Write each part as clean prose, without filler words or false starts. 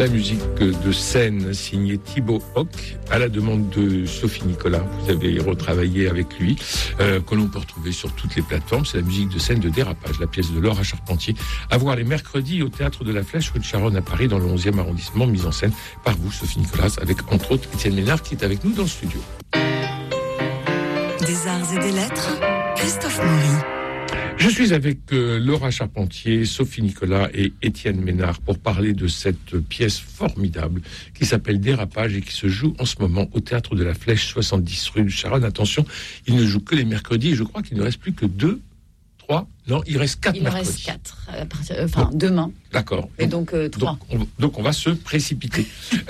La musique de scène signée Thibaut Hoc à la demande de Sophie Nicolas. Vous avez retravaillé avec lui, que l'on peut retrouver sur toutes les plateformes. C'est la musique de scène de Dérapage, la pièce de Laura Charpentier, à voir les mercredis au Théâtre de la Flèche, rue de Charonne à Paris, dans le 11e arrondissement, mise en scène par vous, Sophie Nicolas, avec entre autres Étienne Ménard qui est avec nous dans le studio. Des arts et des lettres, Christophe Maury. Je suis avec Laura Charpentier, Sophie Nicolas et Étienne Ménard pour parler de cette pièce formidable qui s'appelle Dérapage et qui se joue en ce moment au Théâtre de la Flèche, 70 rue de Charonne. Attention, il ne joue que les mercredis et je crois qu'il ne reste plus que 2, 3, non, il reste 4 mercredis. Il reste 4, demain. D'accord. Et donc 3. Donc on va se précipiter.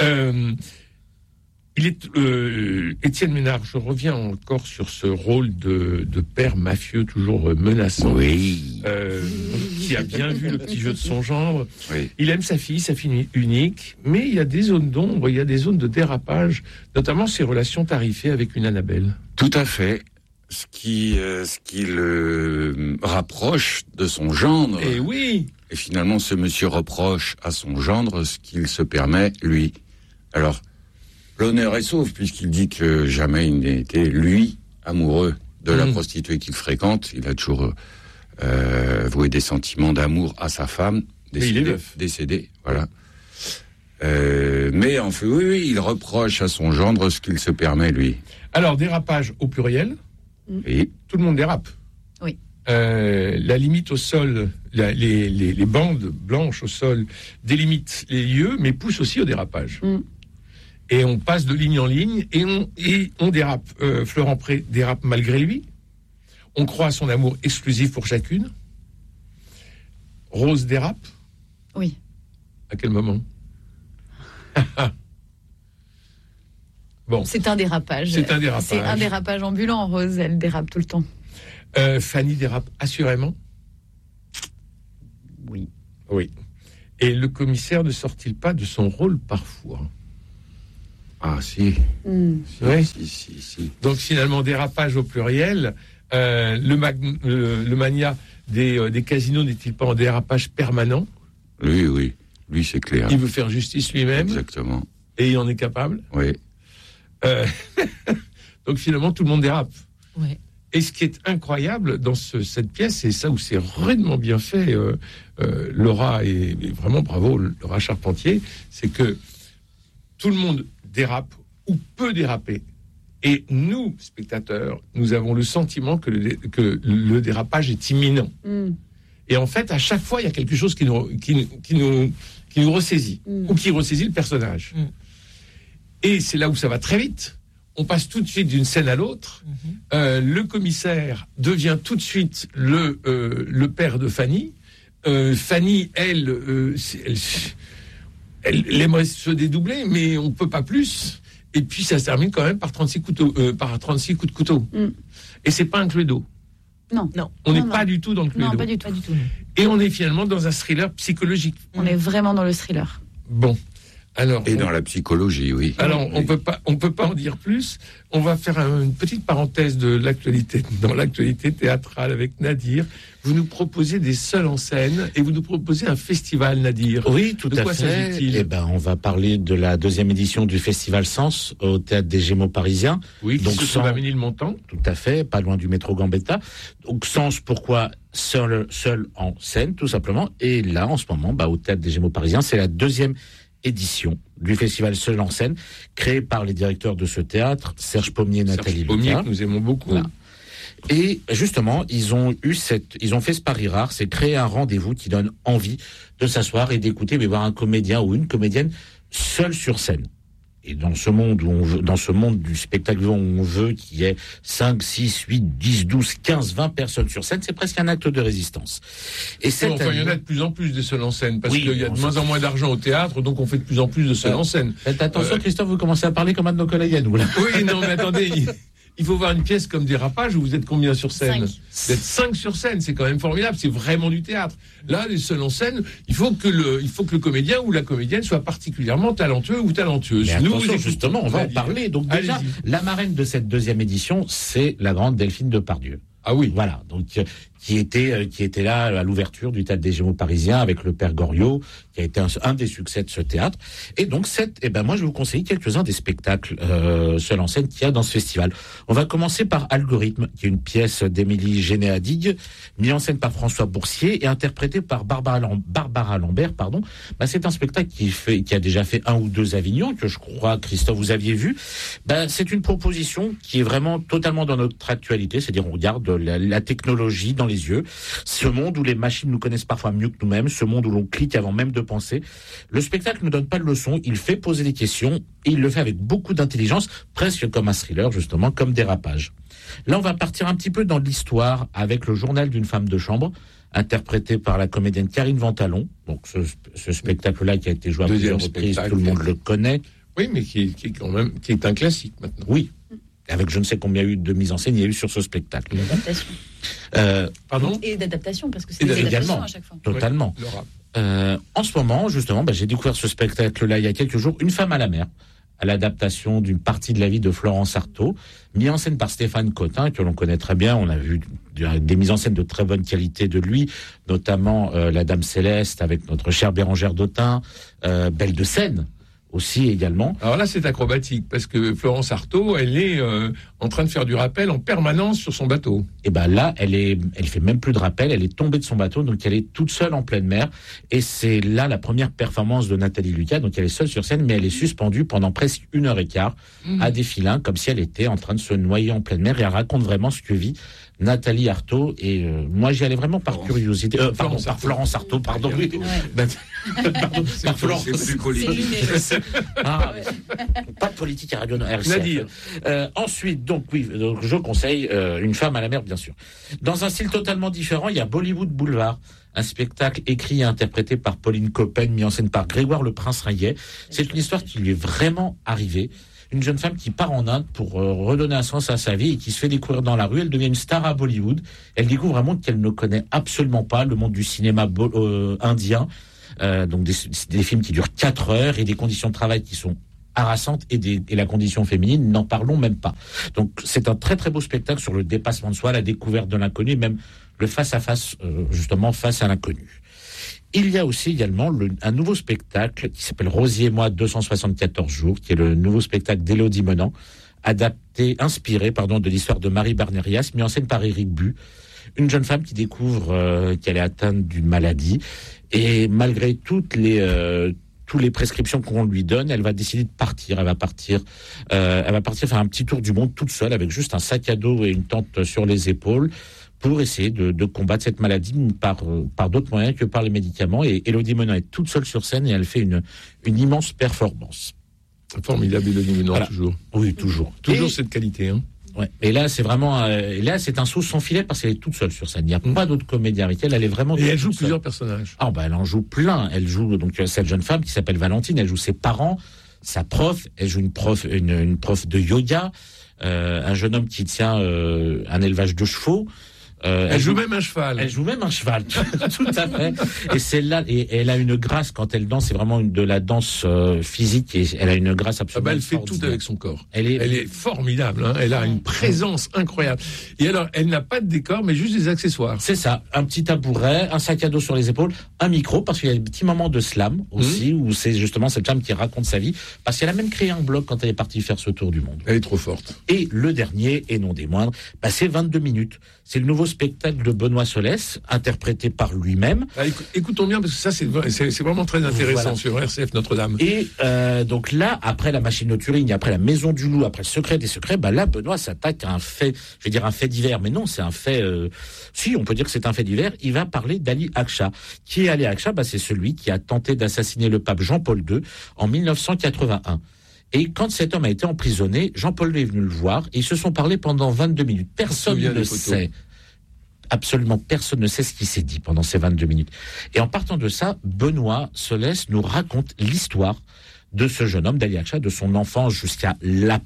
Étienne Ménard, je reviens encore sur ce rôle de père mafieux toujours menaçant. Oui. Qui a bien vu le petit jeu de son gendre. Oui. Il aime sa fille unique, mais il y a des zones d'ombre, il y a des zones de dérapage, notamment ses relations tarifées avec une Annabelle. Tout à fait. Ce qui le rapproche de son gendre. Et oui. Et finalement, ce monsieur reproche à son gendre ce qu'il se permet, lui. Alors, l'honneur est sauf, puisqu'il dit que jamais il n'a été, lui, amoureux de la prostituée qu'il fréquente. Il a toujours voué des sentiments d'amour à sa femme, décédée, voilà. Mais en fait, oui, il reproche à son gendre ce qu'il se permet, lui. Alors, dérapage au pluriel. Oui. Tout le monde dérape. Oui. La limite au sol, les bandes blanches au sol délimitent les lieux, mais poussent aussi au dérapage. Et on passe de ligne en ligne et on dérape. Florent Pré dérape malgré lui. On croit à son amour exclusif pour chacune. Rose dérape. Oui. À quel moment? Bon. C'est un dérapage. C'est un dérapage. C'est un dérapage ambulant, Rose. Elle dérape tout le temps. Fanny dérape assurément. Oui. Oui. Et le commissaire ne sort-il pas de son rôle parfois? Ah, si. Oui. Si. Donc finalement, dérapage au pluriel. Le mania des casinos n'est-il pas en dérapage permanent? Oui. Lui, c'est clair. Il veut faire justice lui-même. Exactement. Et il en est capable. Oui. Donc finalement, tout le monde dérape. Ouais. Et ce qui est incroyable dans cette pièce, c'est ça où c'est rudement bien fait, Laura, et vraiment bravo, Laura Charpentier, c'est que tout le monde dérape ou peut déraper. Et nous, spectateurs, nous avons le sentiment que le dérapage est imminent. Et en fait, à chaque fois, il y a quelque chose qui nous ressaisit, ou qui ressaisit le personnage. Et c'est là où ça va très vite. On passe tout de suite d'une scène à l'autre. Le commissaire devient tout de suite le père de Fanny. Fanny, elle aimerait se dédoubler, mais on ne peut pas plus. Et puis ça se termine quand même par 36 coups de couteau. Et c'est pas un Cluedo. Non. On n'est pas du tout dans le Cluedo. Non, pas du tout. Et on est finalement dans un thriller psychologique. On est vraiment dans le thriller. Bon. Alors, dans la psychologie, oui. Alors, on peut pas en dire plus. On va faire une petite parenthèse dans l'actualité théâtrale avec Nadir. Vous nous proposez des seuls en scène et vous nous proposez un festival, Nadir. Oui, tout à fait. De quoi s'agit-il ? On va parler de la 2e édition du festival Sens au Théâtre des Gémeaux parisiens. Oui, donc se trouve à Ménilmontant. Tout à fait, pas loin du métro Gambetta. Donc Sens, pourquoi seul en scène, tout simplement. Et là, en ce moment, au Théâtre des Gémeaux parisiens, c'est la 2e édition du festival Seul en scène, créé par les directeurs de ce théâtre, Serge Pommier et Nathalie Lucas. Que nous aimons beaucoup. Voilà. Et justement, ils ont fait ce pari rare, c'est créer un rendez-vous qui donne envie de s'asseoir et d'écouter, mais voir un comédien ou une comédienne seul sur scène. Et dans ce monde du spectacle où on veut qu'il y ait 5, 6, 8, 10, 12, 15, 20 personnes sur scène, c'est presque un acte de résistance. Et il y en a de plus en plus des seuls en scène, parce qu'il y a de moins en moins d'argent au théâtre, donc on fait de plus en plus de seuls en scène. Faites attention, Christophe, vous commencez à parler comme un de nos collègues à nous, là. Oui, non, mais attendez, il faut voir une pièce comme Dérapage où vous êtes combien sur scène ? 5. Vous êtes 5 sur scène, c'est quand même formidable, c'est vraiment du théâtre. Là, les seuls en scène, il faut que le comédien ou la comédienne soit particulièrement talentueux ou talentueuse. Mais attention, justement, on va en parler. Donc déjà, la marraine de cette 2e édition, c'est la grande Delphine Depardieu. Ah oui. Voilà, donc qui était là à l'ouverture du Théâtre des Gémeaux parisien avec le Père Goriot, qui a été un des succès de ce théâtre. Et donc, moi, je vais vous conseiller quelques-uns des spectacles seuls en scène qu'il y a dans ce festival. On va commencer par Algorithme, qui est une pièce d'Émilie Géné-Hadig, mise en scène par François Boursier et interprétée par Barbara Lambert. C'est un spectacle qui a déjà fait 1 ou 2 Avignon, que je crois, Christophe, vous aviez vu. C'est une proposition qui est vraiment totalement dans notre actualité, c'est-à-dire on regarde la technologie dans les yeux, ce monde où les machines nous connaissent parfois mieux que nous-mêmes, ce monde où l'on clique avant même de penser. Le spectacle ne donne pas de leçons, il fait poser des questions et il le fait avec beaucoup d'intelligence, presque comme un thriller justement, comme Dérapage. Là, on va partir un petit peu dans l'histoire avec le journal d'une femme de chambre, interprété par la comédienne Karine Ventalon. Donc ce spectacle-là qui a été joué à plusieurs reprises, tout le monde le connaît. Oui, mais qui est un classique maintenant. Oui. Avec je ne sais combien de mises en scène il y a eu sur ce spectacle. D'adaptation. Pardon ? Et d'adaptation, parce que c'est des adaptations à chaque fois. Totalement. En ce moment, justement, j'ai découvert ce spectacle-là il y a quelques jours, Une femme à la mer, à l'adaptation d'une partie de la vie de Florence Artaud, mis en scène par Stéphane Cotin, que l'on connaît très bien. On a vu des mises en scène de très bonne qualité de lui, notamment La Dame Céleste avec notre chère Bérangère Dautin, Belle de Seine aussi également. Alors là, c'est acrobatique, parce que Florence Artaud, elle est en train de faire du rappel en permanence sur son bateau. Et là, elle fait même plus de rappel, elle est tombée de son bateau, donc elle est toute seule en pleine mer. Et c'est là la première performance de Nathalie Lucas, donc elle est seule sur scène, mais elle est suspendue pendant presque 1h15 à des filins, comme si elle était en train de se noyer en pleine mer, et elle raconte vraiment ce que vit Nathalie Artaud. Et moi, j'y allais vraiment par curiosité. Par Florence Artaud, pardon. Oui. Ouais. Pardon, par Florence. C'est plus politique. Pas de politique à Radio RCF. Ensuite, donc je conseille Une femme à la mer, bien sûr. Dans un style totalement différent, il y a Bollywood Boulevard, un spectacle écrit et interprété par Pauline Coppen, mis en scène par Grégoire Le Prince-Ringuet. C'est une histoire qui lui est vraiment arrivée. Une jeune femme qui part en Inde pour redonner un sens à sa vie et qui se fait découvrir dans la rue. Elle devient une star à Bollywood. Elle découvre un monde qu'elle ne connaît absolument pas, le monde du cinéma indien. Donc des films qui durent 4 heures et des conditions de travail qui sont harassantes et la condition féminine, n'en parlons même pas. Donc c'est un très très beau spectacle sur le dépassement de soi, la découverte de l'inconnu, et même le face-à-face, justement face à l'inconnu. Il y a aussi également un nouveau spectacle qui s'appelle Rosie et moi 274 jours, qui est le nouveau spectacle d'Élodie Menant, inspiré de l'histoire de Marie Barnérias, mis en scène par Éric Bu. Une jeune femme qui découvre qu'elle est atteinte d'une maladie, et malgré toutes les prescriptions qu'on lui donne, elle va décider de partir. Elle va partir faire un petit tour du monde toute seule, avec juste un sac à dos et une tente sur les épaules, pour essayer de combattre cette maladie par d'autres moyens que par les médicaments. Et Élodie Menant est toute seule sur scène et elle fait une immense performance. Formidable, Élodie Menant, voilà. toujours. Oui, toujours. Toujours cette qualité, hein. Ouais. Et là, c'est vraiment, c'est un saut sans filet parce qu'elle est toute seule sur scène. Il n'y a pas d'autres comédiens avec elle. Elle est vraiment. Et elle joue plusieurs personnages. Elle en joue plein. Elle joue donc cette jeune femme qui s'appelle Valentine. Elle joue ses parents, sa prof. Elle joue une prof de yoga, un jeune homme qui tient un élevage de chevaux. Elle joue même un cheval. Elle joue même un cheval, tout à fait. Et c'est là, et elle a une grâce quand elle danse, c'est vraiment de la danse physique, et elle a une grâce absolument. Elle fait tout avec son corps. Elle est formidable, hein. Elle a une présence incroyable. Et alors, elle n'a pas de décor, mais juste des accessoires. C'est ça, un petit tabouret, un sac à dos sur les épaules, un micro, parce qu'il y a des petits moments de slam aussi, où c'est justement cette femme qui raconte sa vie, parce qu'elle a même créé un blog quand elle est partie faire ce tour du monde. Elle est trop forte. Et le dernier, et non des moindres, c'est 22 minutes. C'est le nouveau spectacle de Benoît Solès, interprété par lui-même. Écoutons bien, parce que ça, c'est vraiment très intéressant, sur RCF Notre-Dame. Et donc là, après la machine au Turing, après la Maison du Loup, après le Secret des Secrets, là, Benoît s'attaque à un fait, je vais dire un fait divers, mais non, c'est un fait, si, on peut dire que c'est un fait divers. Il va parler d'Ali Akcha. Qui est Ali Akcha? C'est celui qui a tenté d'assassiner le pape Jean-Paul II en 1981. Et quand cet homme a été emprisonné, Jean-Paul II est venu le voir, et ils se sont parlé pendant 22 minutes. Personne ne sait. Absolument personne ne sait ce qui s'est dit pendant ces 22 minutes. Et en partant de ça, Benoît Solès nous raconte l'histoire de ce jeune homme, d'Ali Akcha, de son enfance jusqu'à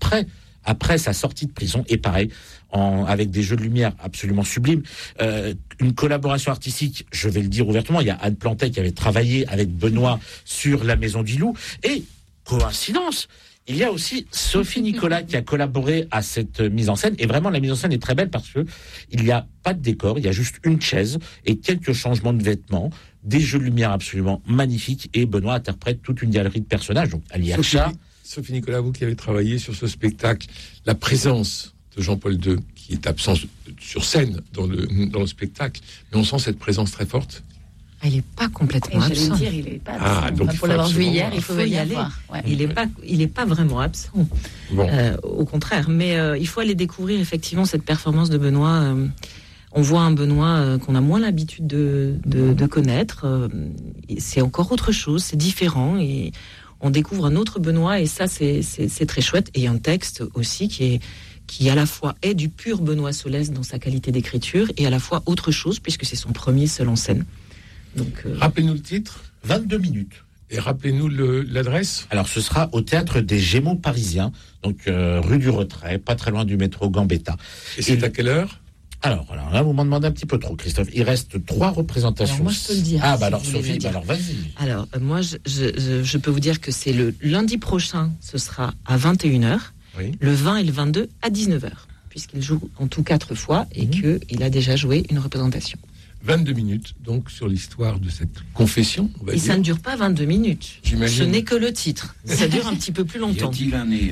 après sa sortie de prison. Et pareil, avec des jeux de lumière absolument sublimes. Une collaboration artistique, je vais le dire ouvertement, il y a Anne Plantet qui avait travaillé avec Benoît sur La Maison du Loup. Et, coïncidence, Il y a aussi Sophie Nicolas qui a collaboré à cette mise en scène. Et vraiment, la mise en scène est très belle parce que il n'y a pas de décor, il y a juste une chaise et quelques changements de vêtements, des jeux de lumière absolument magnifiques. Et Benoît interprète toute une galerie de personnages. Donc, Aliacha. Sophie Nicolas, vous qui avez travaillé sur ce spectacle, la présence de Jean-Paul II, qui est absent sur scène dans le spectacle, mais on sent cette présence très forte. Il n'est pas complètement absent. Dire, il est pas absent. Donc pour l'avoir vu hier, il faut y aller. Ouais. Il n'est pas vraiment absent. Bon. Au contraire. Mais il faut aller découvrir effectivement cette performance de Benoît. On voit un Benoît qu'on a moins l'habitude de connaître. C'est encore autre chose, c'est différent. Et on découvre un autre Benoît. Et ça, c'est très chouette. Et un texte aussi qui à la fois est du pur Benoît Solès dans sa qualité d'écriture et à la fois autre chose, puisque c'est son premier seul en scène. Donc, rappelez-nous le titre. 22 minutes. Et rappelez-nous l'adresse. Alors, ce sera au Théâtre des Gémeaux parisiens, donc rue du Retrait, pas très loin du métro Gambetta. Et c'est à quelle heure ? Alors là, vous m'en demandez un petit peu trop, Christophe. Il reste 3 représentations. Alors moi, je peux le dire. Alors Sophie, alors vas-y. Alors, moi, je peux vous dire que c'est le lundi prochain, ce sera à 21h, oui. Le 20 et le 22 à 19h, puisqu'il joue en tout 4 fois et qu'il a déjà joué une représentation. 22 minutes, donc, sur l'histoire de cette confession, on va dire. Ça ne dure pas 22 minutes. J'imagine. Ce n'est que le titre. Ça dure un petit peu plus longtemps. Y a-t-il un néant ?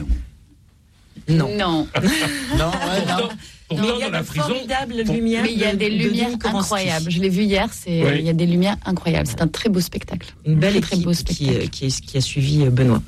Non. Non. Pourtant, dans la prison, lumière. Mais il y a des lumières incroyables. Je l'ai vu hier. Il y a des lumières incroyables. C'est un très beau spectacle. Une belle équipe qui a suivi Benoît.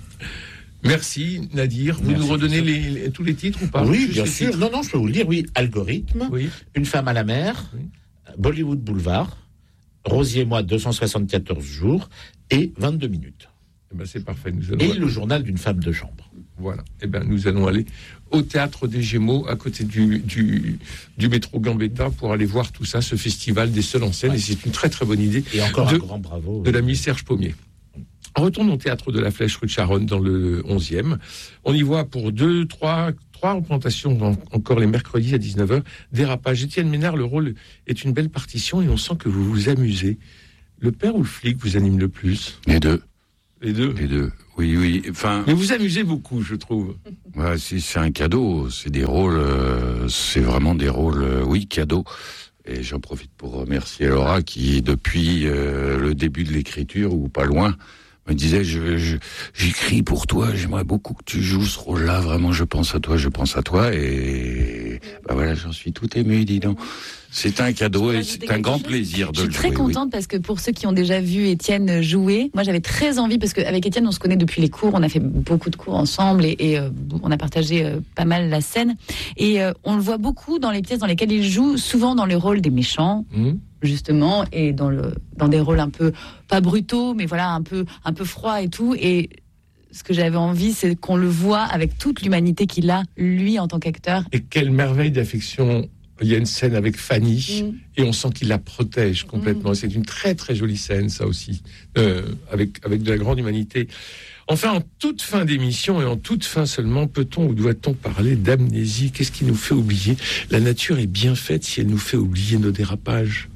Merci Nadir. Vous nous redonnez tous les titres ou pas ? Oui, bien sûr. Non, je peux vous le dire. Oui, Algorithme, oui. Une femme à la mer, oui. Bollywood Boulevard, Rosier et moi 274 jours et 22 minutes. C'est parfait. Et le journal d'une femme de chambre. Voilà. Nous allons aller au Théâtre des Gémeaux, à côté du métro Gambetta, pour aller voir tout ça, ce festival des seuls en scène. Ouais. Et c'est une très très bonne idée. Et encore un grand bravo de l'ami Serge Pommier. On retourne au Théâtre de la Flèche, rue de Charonne, dans le 11e. On y voit pour 3 représentations encore les mercredis à 19h. Dérapage. Étienne Ménard, le rôle est une belle partition et on sent que vous vous amusez. Le père ou le flic vous anime le plus ? Les deux. Les deux. Oui. Enfin. Mais vous amusez beaucoup, je trouve. Ouais, c'est un cadeau. C'est des rôles. C'est vraiment des rôles. Cadeaux. Et j'en profite pour remercier Laura qui, depuis le début de l'écriture ou pas loin, me disait j'écris pour toi. J'aimerais beaucoup que tu joues ce rôle-là. Vraiment, je pense à toi. Et voilà, j'en suis tout ému, dis donc. C'est un cadeau et c'est un grand plaisir de le jouer. Je suis très contente parce que pour ceux qui ont déjà vu Étienne jouer, moi j'avais très envie, parce qu'avec Étienne on se connaît depuis les cours, on a fait beaucoup de cours ensemble et on a partagé pas mal la scène. Et on le voit beaucoup dans les pièces dans lesquelles il joue, souvent dans le rôle des méchants, justement, et dans des rôles un peu, pas brutaux, mais voilà, un peu froids et tout. Et ce que j'avais envie, c'est qu'on le voit avec toute l'humanité qu'il a, lui, en tant qu'acteur. Et quelle merveille d'affection. Il y a une scène avec Fanny et on sent qu'il la protège complètement. C'est une très très jolie scène, ça aussi, avec de la grande humanité. Enfin, en toute fin d'émission et en toute fin seulement, peut-on ou doit-on parler d'amnésie ? Qu'est-ce qui nous fait oublier ? La nature est bien faite si elle nous fait oublier nos dérapages.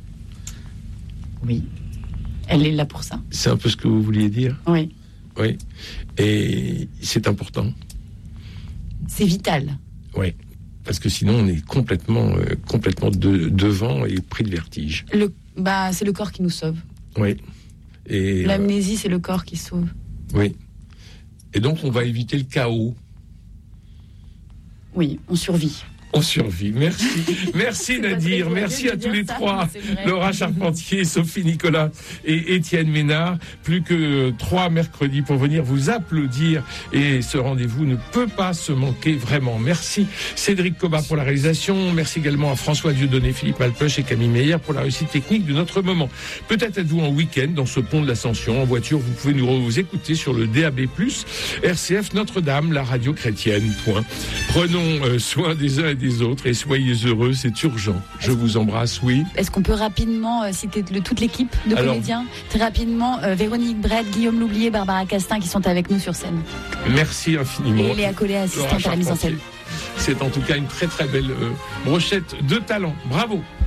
Oui, elle est là pour ça. C'est un peu ce que vous vouliez dire ? Oui. Et c'est important. C'est vital. Oui. Parce que sinon, on est complètement devant et pris de vertige. C'est le corps qui nous sauve. Oui. Et l'amnésie, c'est le corps qui sauve. Oui. Et donc, on va éviter le chaos. Oui, on survit. On survit. Merci Nadir. Merci à tous les trois. Laura Charpentier, Sophie Nicolas et Étienne Ménard. Plus que 3 mercredis pour venir vous applaudir. Et ce rendez-vous ne peut pas se manquer vraiment. Merci Cédric Cobat pour la réalisation. Merci également à François Dieudonné, Philippe Malpeuch et Camille Meyer pour la réussite technique de notre moment. Peut-être êtes-vous en week-end dans ce pont de l'Ascension. En voiture, vous pouvez nous écouter sur le DAB+, RCF Notre-Dame, la radio chrétienne. Prenons soin des uns et des autres et soyez heureux, c'est urgent. Je vous embrasse, oui. Est-ce qu'on peut rapidement citer toute l'équipe de comédiens ? Très rapidement, Véronique Brett, Guillaume Loublier, Barbara Castin qui sont avec nous sur scène. Merci infiniment. Et Léa Collet, assistante à la mise en scène. C'est en tout cas une très très belle brochette de talent. Bravo.